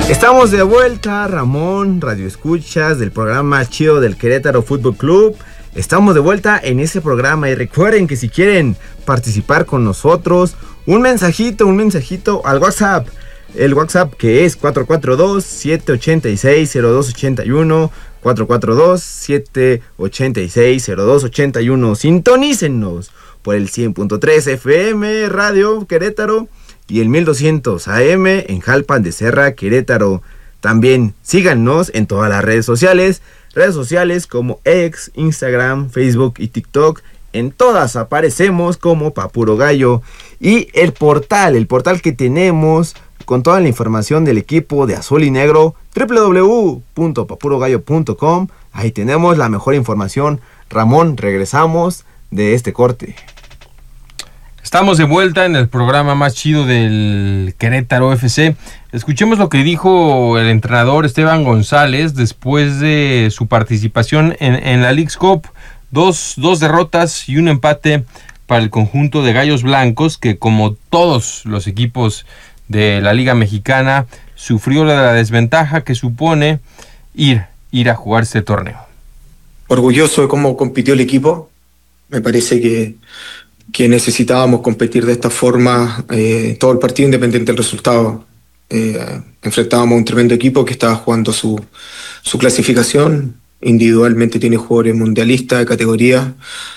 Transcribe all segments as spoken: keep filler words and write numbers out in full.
Estamos de vuelta, Ramón, Radio Escuchas del programa chido del Querétaro Fútbol Club. Estamos de vuelta en ese programa y recuerden que si quieren participar con nosotros, un mensajito, un mensajito al WhatsApp. El WhatsApp que es cuatro cuatro dos, siete ocho seis, cero dos ocho uno, cuatro cuatro dos, siete ocho seis, cero dos ocho uno. Sintonícennos por el cien punto tres F M Radio Querétaro y el mil doscientos A M en Jalpan de Serra, Querétaro. También síganos en todas las redes sociales, redes sociales como X, Instagram, Facebook y TikTok. En todas aparecemos como Papuro Gallo. Y el portal, el portal que tenemos con toda la información del equipo de Azul y Negro, doble u doble u doble u punto papuro gallo punto com. Ahí tenemos la mejor información. Ramón, regresamos de este corte. Estamos de vuelta en el programa más chido del Querétaro F C. Escuchemos lo que dijo el entrenador Esteban González después de su participación en, en la Leagues Cup. Dos, dos derrotas y un empate para el conjunto de Gallos Blancos, que como todos los equipos de la Liga Mexicana, sufrió la desventaja que supone ir, ir a jugar este torneo. Orgulloso de cómo compitió el equipo. Me parece que que necesitábamos competir de esta forma eh, todo el partido independiente del resultado. Eh, enfrentábamos a un tremendo equipo que estaba jugando su, su clasificación, individualmente tiene jugadores mundialistas de categoría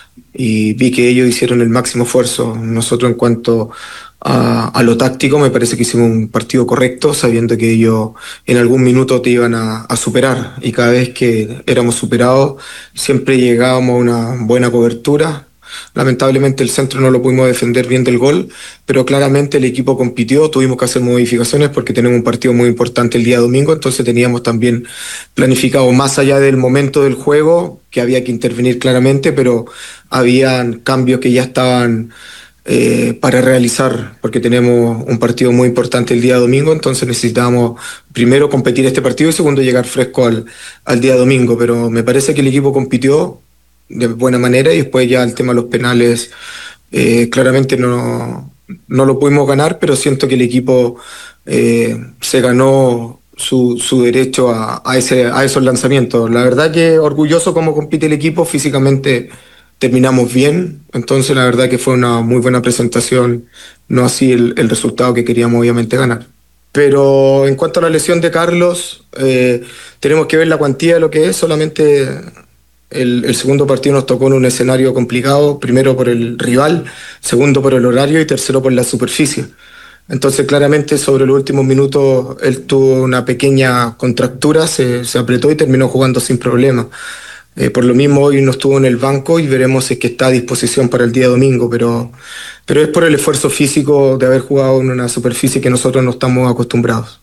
y vi que ellos hicieron el máximo esfuerzo. Nosotros en cuanto a, a lo táctico me parece que hicimos un partido correcto, sabiendo que ellos en algún minuto te iban a, a superar y cada vez que éramos superados siempre llegábamos a una buena cobertura. Lamentablemente el centro no lo pudimos defender bien del gol, pero claramente el equipo compitió, tuvimos que hacer modificaciones porque tenemos un partido muy importante el día domingo, entonces teníamos también planificado más allá del momento del juego, que había que intervenir claramente, pero habían cambios que ya estaban eh, para realizar, porque tenemos un partido muy importante el día domingo, entonces necesitábamos primero competir este partido y segundo llegar fresco al, al día domingo, pero me parece que el equipo compitió de buena manera y después ya el tema de los penales eh, claramente no, no lo pudimos ganar, pero siento que el equipo eh, se ganó su, su derecho a, a, ese, a esos lanzamientos. La verdad que orgulloso cómo compite el equipo, físicamente terminamos bien, entonces la verdad que fue una muy buena presentación, no así el, el resultado que queríamos obviamente ganar. Pero en cuanto a la lesión de Carlos, eh, tenemos que ver la cuantía de lo que es, solamente El, el segundo partido nos tocó en un escenario complicado, primero por el rival, segundo por el horario y tercero por la superficie. Entonces claramente sobre los últimos minutos él tuvo una pequeña contractura, se, se apretó y terminó jugando sin problema. Eh, por lo mismo hoy no estuvo en el banco y veremos si es que está a disposición para el día domingo, pero, pero es por el esfuerzo físico de haber jugado en una superficie que nosotros no estamos acostumbrados.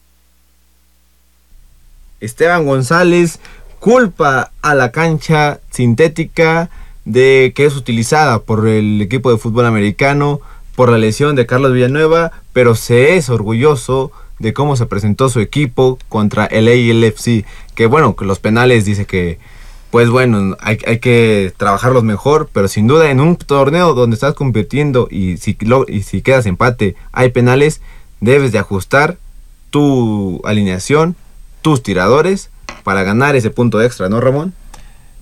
Esteban González culpa a la cancha sintética de que es utilizada por el equipo de fútbol americano por la lesión de Carlos Villanueva, pero se es orgulloso de cómo se presentó su equipo contra el A L F C, que bueno, que los penales dice que pues bueno, hay, hay que trabajarlos mejor, pero sin duda en un torneo donde estás compitiendo y si, lo, y si quedas empate, hay penales, debes de ajustar tu alineación, tus tiradores, para ganar ese punto extra, ¿no, Ramón?